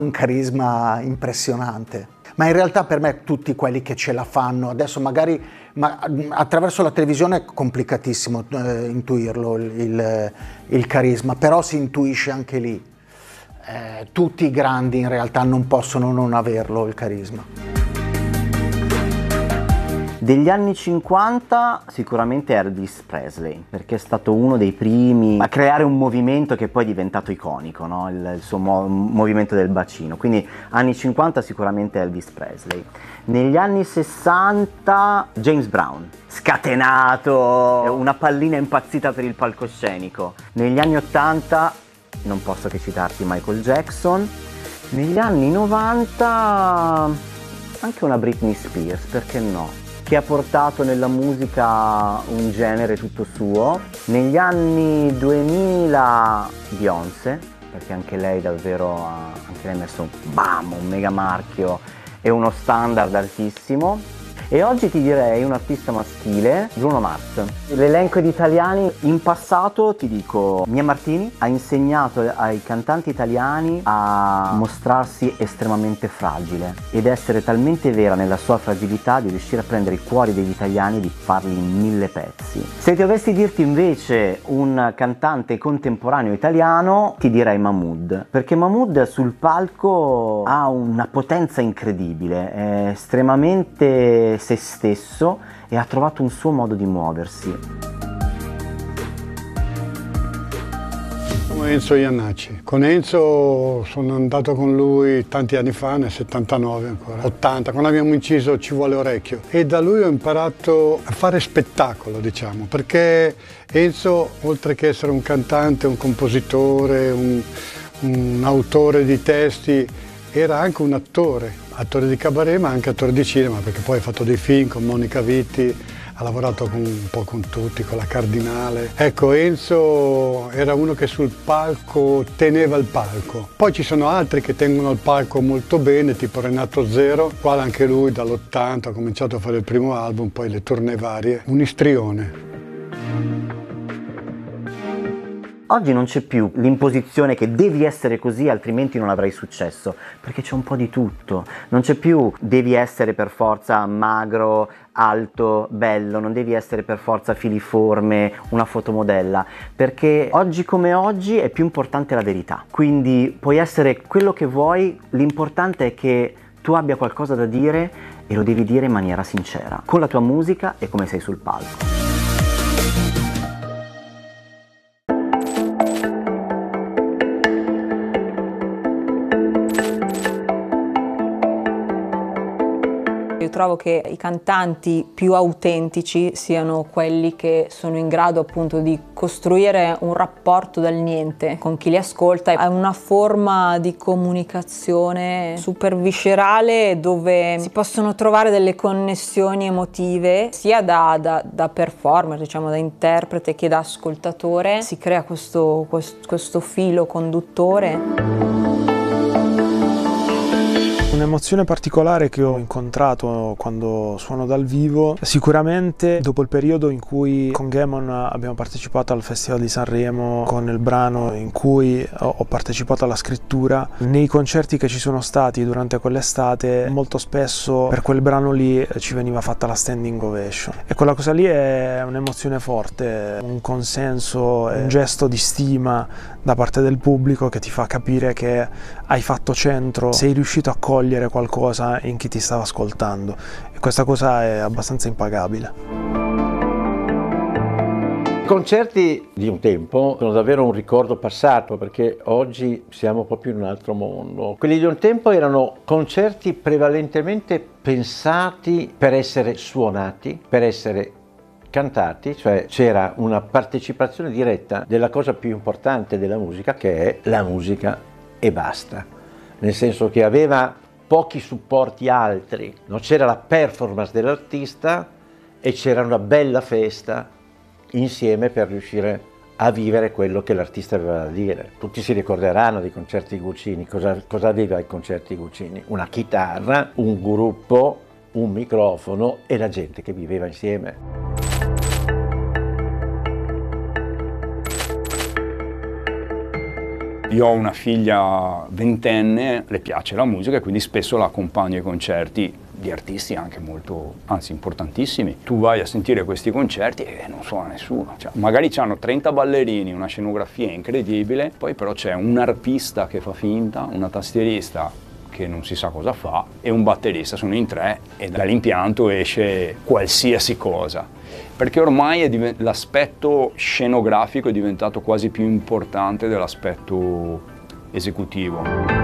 un carisma impressionante. Ma in realtà per me tutti quelli che ce la fanno, adesso magari attraverso la televisione è complicatissimo intuirlo il carisma, però si intuisce anche lì. Tutti i grandi in realtà non possono non averlo il carisma. Degli anni 50 sicuramente Elvis Presley, perché è stato uno dei primi a creare un movimento che poi è diventato iconico, no? Il suo movimento del bacino, quindi anni 50 sicuramente Elvis Presley. Negli anni 60 James Brown, scatenato, una pallina impazzita per il palcoscenico. Negli anni 80 non posso che citarti Michael Jackson. Negli anni 90 anche una Britney Spears, perché no? Che ha portato nella musica un genere tutto suo. Negli anni 2000 Beyoncé, perché anche lei davvero ha messo un mega marchio e uno standard altissimo. E oggi ti direi un artista maschile, Bruno Mars. L'elenco di italiani in passato, ti dico, Mia Martini ha insegnato ai cantanti italiani a mostrarsi estremamente fragile ed essere talmente vera nella sua fragilità di riuscire a prendere i cuori degli italiani e di farli in 1000 pezzi. Se dovessi dirti invece un cantante contemporaneo italiano, ti direi Mahmood, perché Mahmood sul palco ha una potenza incredibile, è estremamente se stesso e ha trovato un suo modo di muoversi. Enzo Iannacci. Con Enzo sono andato con lui tanti anni fa, nel 79 ancora, 80, quando abbiamo inciso Ci vuole orecchio. E da lui ho imparato a fare spettacolo, diciamo, perché Enzo, oltre che essere un cantante, un compositore, un autore di testi, era anche un attore di cabaret ma anche attore di cinema, perché poi ha fatto dei film con Monica Vitti, ha lavorato un po' con tutti, con la Cardinale. Ecco, Enzo era uno che sul palco teneva il palco. Poi ci sono altri che tengono il palco molto bene, tipo Renato Zero, quale anche lui dall'80 ha cominciato a fare il primo album, poi le tournée varie. Un istrione. Oggi non c'è più l'imposizione che devi essere così altrimenti non avrai successo, perché c'è un po' di tutto. Non c'è più devi essere per forza magro, alto, bello, non devi essere per forza filiforme, una fotomodella, perché oggi come oggi è più importante la verità. Quindi puoi essere quello che vuoi, l'importante è che tu abbia qualcosa da dire e lo devi dire in maniera sincera, con la tua musica e come sei sul palco. Io trovo che i cantanti più autentici siano quelli che sono in grado appunto di costruire un rapporto dal niente con chi li ascolta. È una forma di comunicazione super viscerale dove si possono trovare delle connessioni emotive sia da performer, diciamo da interprete, che da ascoltatore. Si crea questo filo conduttore. Un'emozione particolare che ho incontrato quando suono dal vivo, sicuramente dopo il periodo in cui con Gammon abbiamo partecipato al Festival di Sanremo con il brano in cui ho partecipato alla scrittura. Nei concerti che ci sono stati durante quell'estate molto spesso per quel brano lì ci veniva fatta la standing ovation e quella cosa lì è un'emozione forte, un consenso, un gesto di stima da parte del pubblico che ti fa capire che hai fatto centro, sei riuscito a cogliere qualcosa in chi ti stava ascoltando e questa cosa è abbastanza impagabile. I concerti di un tempo sono davvero un ricordo passato, perché oggi siamo proprio in un altro mondo. Quelli di un tempo erano concerti prevalentemente pensati per essere suonati, per essere cantati, cioè c'era una partecipazione diretta della cosa più importante della musica, che è la musica e basta, nel senso che aveva pochi supporti altri, non c'era la performance dell'artista e c'era una bella festa insieme per riuscire a vivere quello che l'artista aveva da dire. Tutti si ricorderanno dei concerti Guccini. Cosa aveva ai concerti Guccini? Una chitarra, un gruppo, un microfono e la gente che viveva insieme. Io ho una figlia ventenne, le piace la musica e quindi spesso la accompagno ai concerti di artisti anche molto, anzi importantissimi. Tu vai a sentire questi concerti e non suona nessuno. Cioè, magari hanno 30 ballerini, una scenografia incredibile, poi però c'è un arpista che fa finta, una tastierista che non si sa cosa fa e un batterista, sono in 3 e dall'impianto esce qualsiasi cosa. Perché ormai l'aspetto scenografico è diventato quasi più importante dell'aspetto esecutivo.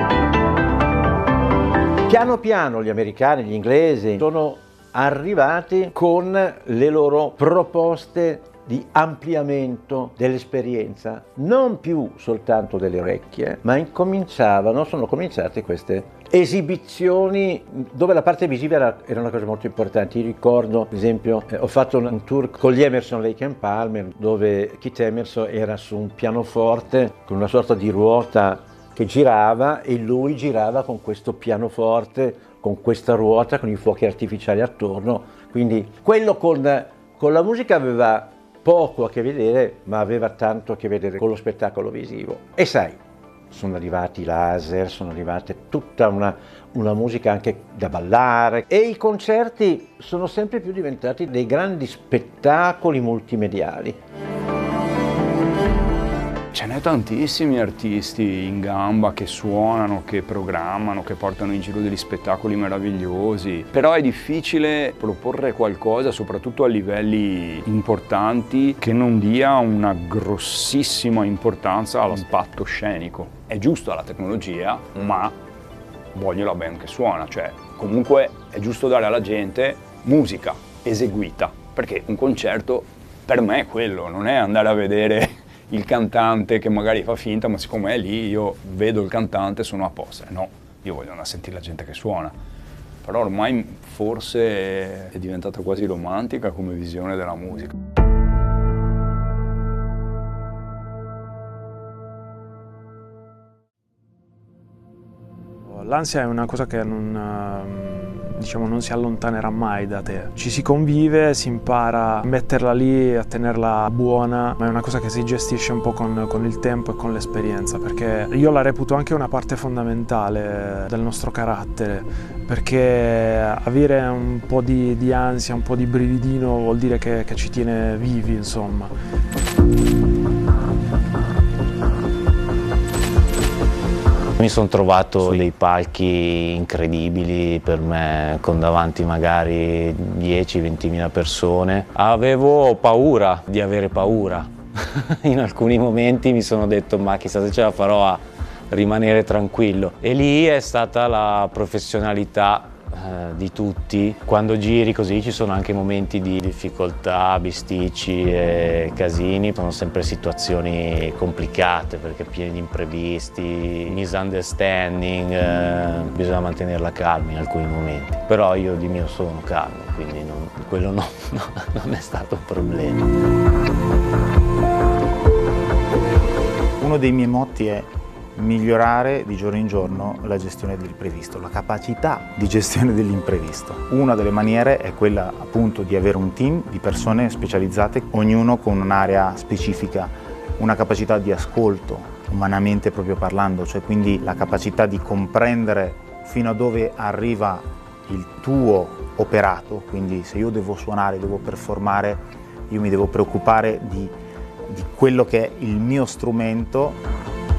Piano piano gli americani, gli inglesi sono arrivati con le loro proposte di ampliamento dell'esperienza, non più soltanto delle orecchie, ma sono cominciate queste esibizioni dove la parte visiva era una cosa molto importante. Io ricordo, ad esempio, ho fatto un tour con gli Emerson, Lake and Palmer, dove Keith Emerson era su un pianoforte con una sorta di ruota che girava e lui girava con questo pianoforte, con questa ruota, con i fuochi artificiali attorno. Quindi quello con la musica aveva poco a che vedere, ma aveva tanto a che vedere con lo spettacolo visivo. E sai, sono arrivati i laser, sono arrivate tutta una musica anche da ballare e i concerti sono sempre più diventati dei grandi spettacoli multimediali. Ce n'è tantissimi artisti in gamba che suonano, che programmano, che portano in giro degli spettacoli meravigliosi, però è difficile proporre qualcosa, soprattutto a livelli importanti, che non dia una grossissima importanza all'impatto scenico. È giusta la tecnologia, ma voglio la band che suona, cioè comunque è giusto dare alla gente musica eseguita, perché un concerto per me è quello, non è andare a vedere il cantante che magari fa finta, ma siccome è lì io vedo il cantante sono a posto. No, io voglio andare a sentire la gente che suona. Però ormai forse è diventata quasi romantica come visione della musica. L'ansia è una cosa che non si allontanerà mai da te. Ci si convive, si impara a metterla lì, a tenerla buona, ma è una cosa che si gestisce un po' con il tempo e con l'esperienza, perché io la reputo anche una parte fondamentale del nostro carattere, perché avere un po' di ansia, un po' di brividino vuol dire che ci tiene vivi, insomma. Mi sono trovato dei palchi incredibili per me, con davanti magari 10-20.000 persone. Avevo paura di avere paura. In alcuni momenti mi sono detto ma chissà se ce la farò a rimanere tranquillo. E lì è stata la professionalità di tutti. Quando giri così ci sono anche momenti di difficoltà, bisticci e casini, sono sempre situazioni complicate perché piene di imprevisti, misunderstanding, bisogna mantenerla calma in alcuni momenti, però io di mio sono calmo, quindi quello non è stato un problema. Uno dei miei motti è migliorare di giorno in giorno la gestione dell'imprevisto, la capacità di gestione dell'imprevisto. Una delle maniere è quella appunto di avere un team di persone specializzate, ognuno con un'area specifica, una capacità di ascolto, umanamente proprio parlando, cioè quindi la capacità di comprendere fino a dove arriva il tuo operato, quindi se io devo suonare, devo performare, io mi devo preoccupare di quello che è il mio strumento.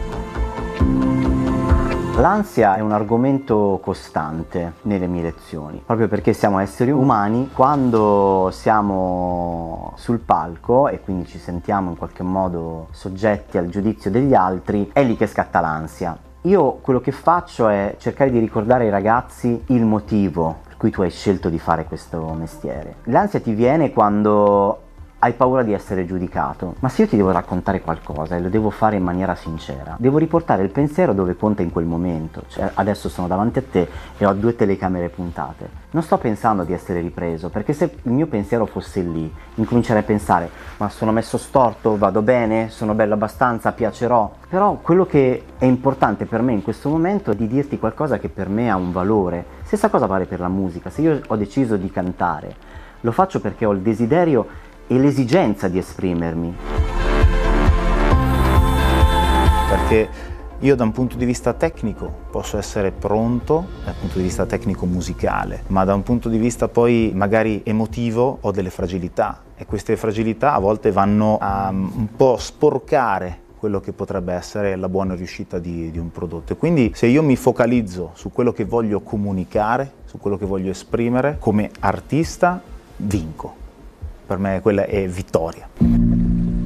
L'ansia è un argomento costante nelle mie lezioni, proprio perché siamo esseri umani. Quando siamo sul palco e quindi ci sentiamo in qualche modo soggetti al giudizio degli altri, è lì che scatta l'ansia. Io quello che faccio è cercare di ricordare ai ragazzi il motivo per cui tu hai scelto di fare questo mestiere. L'ansia ti viene quando hai paura di essere giudicato, ma se io ti devo raccontare qualcosa e lo devo fare in maniera sincera, devo riportare il pensiero dove conta in quel momento. Cioè, adesso sono davanti a te e ho 2 telecamere puntate, non sto pensando di essere ripreso, perché se il mio pensiero fosse lì, incomincerei a pensare ma sono messo storto, vado bene, sono bello abbastanza, piacerò. Però quello che è importante per me in questo momento è di dirti qualcosa che per me ha un valore. Stessa cosa vale per la musica. Se io ho deciso di cantare, lo faccio perché ho il desiderio e l'esigenza di esprimermi. perché io da un punto di vista tecnico posso essere pronto dal punto di vista tecnico musicale, ma da un punto di vista poi magari emotivo ho delle fragilità, e queste fragilità a volte vanno a un po' sporcare quello che potrebbe essere la buona riuscita di un prodotto. E quindi se io mi focalizzo su quello che voglio comunicare, su quello che voglio esprimere come artista, vinco. Per me quella è vittoria.